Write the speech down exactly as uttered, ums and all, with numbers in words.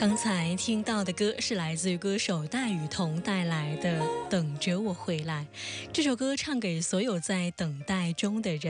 刚才听到的歌是来自于歌手戴雨桐带来的《等着我回来》。这首歌唱给所有在等待中的人。